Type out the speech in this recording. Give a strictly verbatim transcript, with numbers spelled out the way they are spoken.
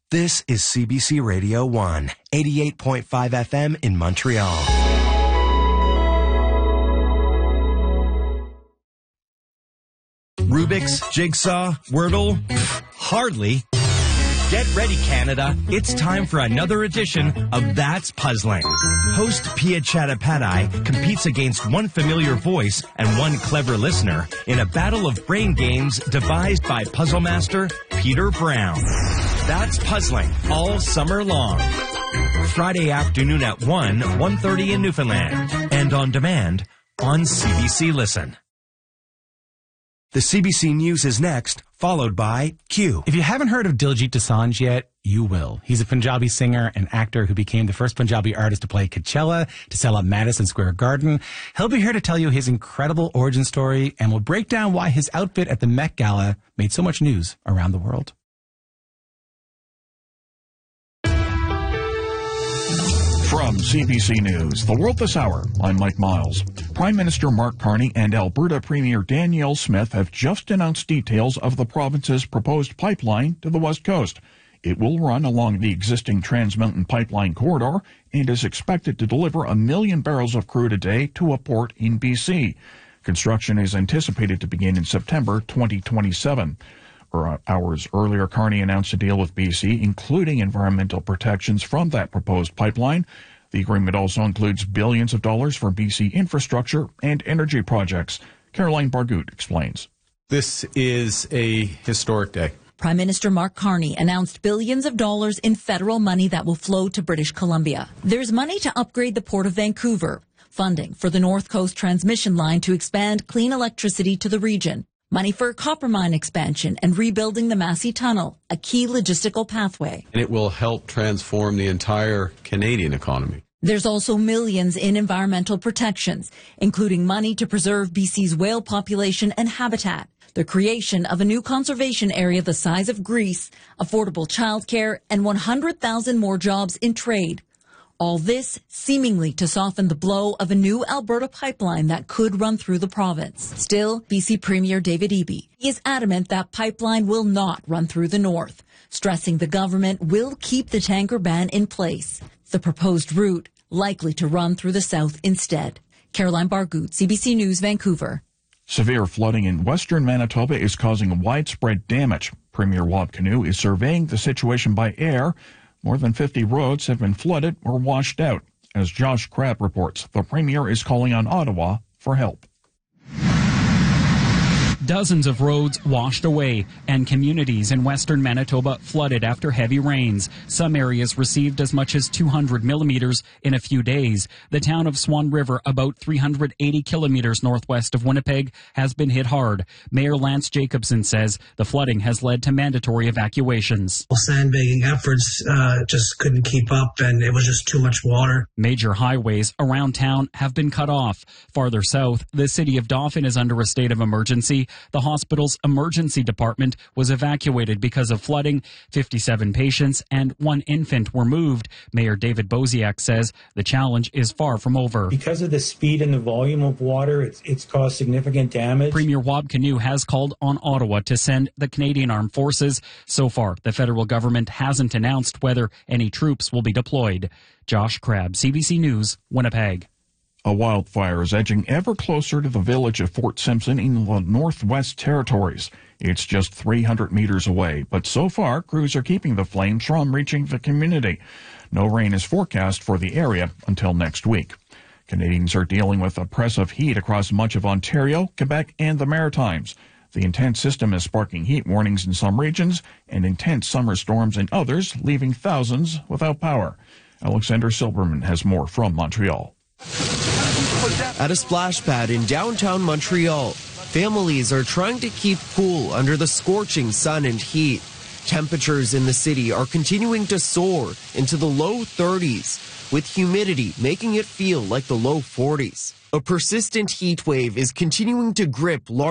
This is C B C Radio one, eighty-eight point five F M in Montreal. Rubik's, Jigsaw, Wordle? Hardly. Get ready, Canada. It's time for another edition of That's Puzzling. Host Pia Chattopadhyay competes against one familiar voice and one clever listener in a battle of brain games devised by puzzle master Peter Brown. That's Puzzling all summer long. Friday afternoon at one, one thirty in Newfoundland. And on demand on C B C Listen. The C B C News is next, followed by Q. If you haven't heard of Diljit Dosanjh yet, you will. He's a Punjabi singer and actor who became the first Punjabi artist to play Coachella, to sell out Madison Square Garden. He'll be here to tell you his incredible origin story, and will break down why his outfit at the Met Gala made so much news around the world. From C B C News, The World This Hour, I'm Mike Miles. Prime Minister Mark Carney and Alberta Premier Danielle Smith have just announced details of the province's proposed pipeline to the West Coast. It will run along the existing Trans Mountain Pipeline corridor and is expected to deliver a million barrels of crude a day to a port in B C. Construction is anticipated to begin in September twenty twenty-seven. Hours earlier, Carney announced a deal with B C, including environmental protections from that proposed pipeline. The agreement also includes billions of dollars for B C infrastructure and energy projects. Caroline Bargut explains. This is a historic day. Prime Minister Mark Carney announced billions of dollars in federal money that will flow to British Columbia. There's money to upgrade the Port of Vancouver, funding for the North Coast Transmission Line to expand clean electricity to the region, money for copper mine expansion and rebuilding the Massey Tunnel, a key logistical pathway. And it will help transform the entire Canadian economy. There's also millions in environmental protections, including money to preserve B C's whale population and habitat, the creation of a new conservation area the size of Greece, affordable childcare, and one hundred thousand more jobs in trade. All this seemingly to soften the blow of a new Alberta pipeline that could run through the province. Still, B C Premier David Eby is adamant that pipeline will not run through the north, stressing the government will keep the tanker ban in place. The proposed route likely to run through the south instead. Caroline Bargut, C B C News, Vancouver. Severe flooding in western Manitoba is causing widespread damage. Premier Wab Kinew is surveying the situation by air. More than fifty roads have been flooded or washed out. As Josh Crabb reports, the Premier is calling on Ottawa for help. Dozens of roads washed away and communities in western Manitoba flooded after heavy rains. Some areas received as much as two hundred millimeters in a few days. The town of Swan River, about three hundred eighty kilometers northwest of Winnipeg, has been hit hard. Mayor Lance Jacobson says the flooding has led to mandatory evacuations. Sandbagging efforts uh, just couldn't keep up, and it was just too much water. Major highways around town have been cut off. Farther south, the city of Dauphin is under a state of emergency. The hospital's emergency department was evacuated because of flooding. fifty-seven patients and one infant were moved. Mayor David Boziak says the challenge is far from over. Because of the speed and the volume of water, it's, it's caused significant damage. Premier Wab Kinew has called on Ottawa to send the Canadian Armed Forces. So far, the federal government hasn't announced whether any troops will be deployed. Josh Crabb, C B C News, Winnipeg. A wildfire is edging ever closer to the village of Fort Simpson in the Northwest Territories. It's just three hundred meters away, but so far, crews are keeping the flames from reaching the community. No rain is forecast for the area until next week. Canadians are dealing with oppressive heat across much of Ontario, Quebec, and the Maritimes. The intense system is sparking heat warnings in some regions and intense summer storms in others, leaving thousands without power. Alexander Silberman has more from Montreal. At a splash pad in downtown Montreal, families are trying to keep cool under the scorching sun and heat. Temperatures in the city are continuing to soar into the low thirties, with humidity making it feel like the low forties. A persistent heat wave is continuing to grip large